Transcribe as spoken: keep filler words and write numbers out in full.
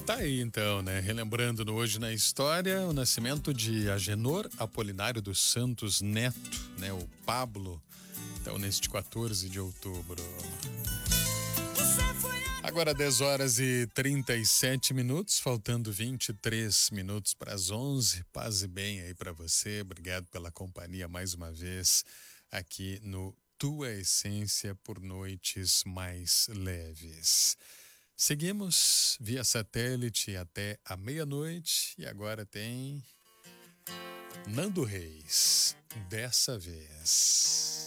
Tá aí então, né? Relembrando no Hoje na História o nascimento de Agenor Apolinário dos Santos Neto, né? O Pablo. Então, neste quatorze de outubro. Agora dez horas e trinta e sete minutos, faltando vinte e três minutos para as onze. Paz e bem aí para você. Obrigado pela companhia mais uma vez aqui no Tua Essência por Noites Mais Leves. Seguimos via satélite até a meia-noite e agora tem Nando Reis, Dessa Vez.